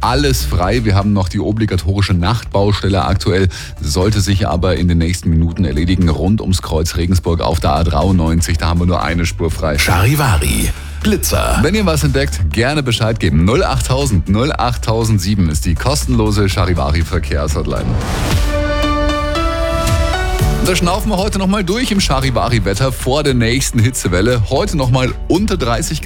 alles frei. Wir haben noch die obligatorische Nachtbaustelle aktuell, sollte sich aber in den nächsten Minuten erledigen rund ums Kreuz Regensburg auf der A93. Da haben wir nur eine Spur frei. Charivari, Blitzer. Wenn ihr was entdeckt, gerne Bescheid geben. 08000 08007 ist die kostenlose Charivari-Verkehrshotline. Da schnaufen wir heute nochmal durch im Charivari-Wetter vor der nächsten Hitzewelle. Heute nochmal unter 30 Grad.